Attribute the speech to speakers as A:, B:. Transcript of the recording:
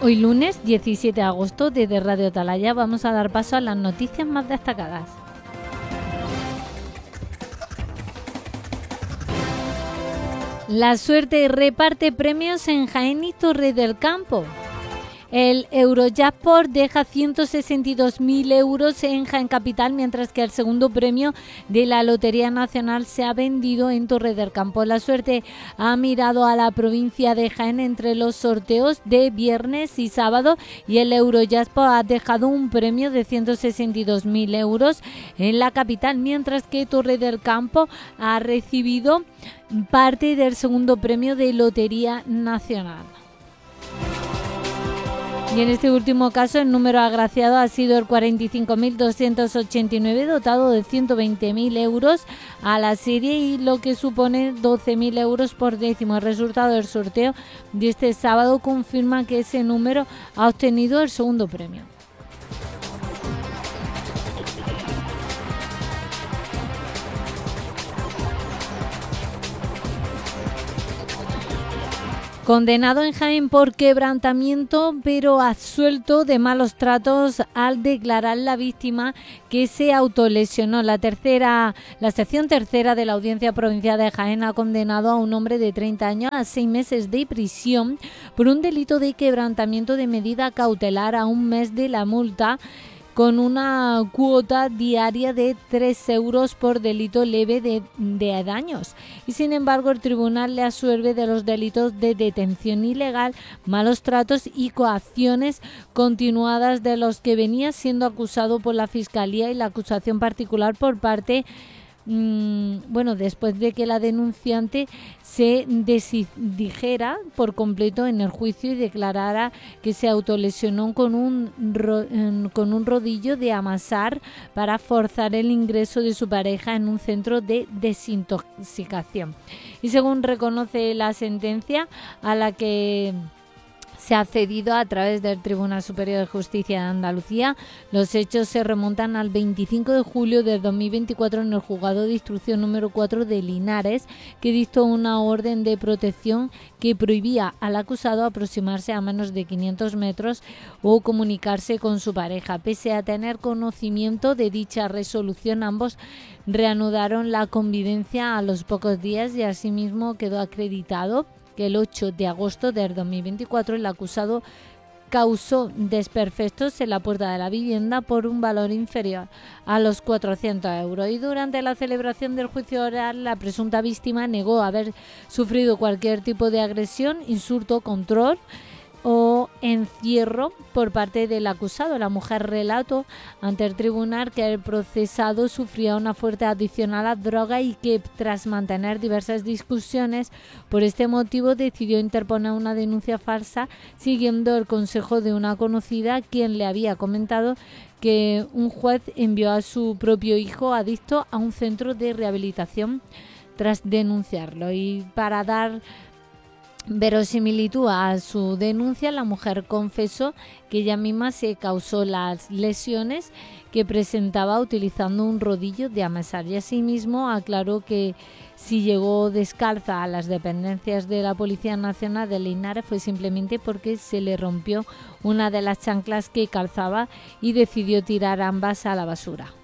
A: Hoy lunes 17 de agosto desde Radio Atalaya vamos a dar paso a las noticias más destacadas. La suerte reparte premios en Jaén y Torre del Campo. El Eurojackpot deja 162.000 euros en Jaén Capital, mientras que el segundo premio de la Lotería Nacional se ha vendido en Torre del Campo. La suerte ha mirado a la provincia de Jaén entre los sorteos de viernes y sábado, y el Eurojackpot ha dejado un premio de 162.000 euros en la capital, mientras que Torre del Campo ha recibido parte del segundo premio de Lotería Nacional. Y en este último caso el número agraciado ha sido el 45.289, dotado de 120.000 euros a la serie, y lo que supone 12.000 euros por décimo. El resultado del sorteo de este sábado confirma que ese número ha obtenido el segundo premio. Condenado en Jaén por quebrantamiento, pero absuelto de malos tratos al declarar la víctima que se autolesionó. La sección tercera de la Audiencia Provincial de Jaén ha condenado a un hombre de 30 años a 6 meses de prisión por un delito de quebrantamiento de medida cautelar, a un mes de la multa, con una cuota diaria de 3 euros por delito leve de daños. Y sin embargo, el tribunal le absuelve de los delitos de detención ilegal, malos tratos y coacciones continuadas, de los que venía siendo acusado por la Fiscalía y la acusación particular por parte después de que la denunciante se dijera por completo en el juicio y declarara que se autolesionó con un rodillo de amasar para forzar el ingreso de su pareja en un centro de desintoxicación. Y según reconoce la sentencia a la que se ha accedido a través del Tribunal Superior de Justicia de Andalucía, los hechos se remontan al 25 de julio de 2024 en el Juzgado de Instrucción número 4 de Linares, que dictó una orden de protección que prohibía al acusado aproximarse a menos de 500 metros o comunicarse con su pareja. Pese a tener conocimiento de dicha resolución, ambos reanudaron la convivencia a los pocos días, y asimismo quedó acreditado que el 8 de agosto del 2024 el acusado causó desperfectos en la puerta de la vivienda por un valor inferior a los 400 euros. Y durante la celebración del juicio oral, la presunta víctima negó haber sufrido cualquier tipo de agresión, insulto, control o encierro por parte del acusado. La mujer relató ante el tribunal que el procesado sufría una fuerte adicción a la droga y que, tras mantener diversas discusiones por este motivo, decidió interponer una denuncia falsa, siguiendo el consejo de una conocida, quien le había comentado que un juez envió a su propio hijo adicto a un centro de rehabilitación tras denunciarlo. Y para dar verosimilitud a su denuncia, la mujer confesó que ella misma se causó las lesiones que presentaba utilizando un rodillo de amasar, y asimismo aclaró que si llegó descalza a las dependencias de la Policía Nacional de Linares fue simplemente porque se le rompió una de las chanclas que calzaba y decidió tirar ambas a la basura.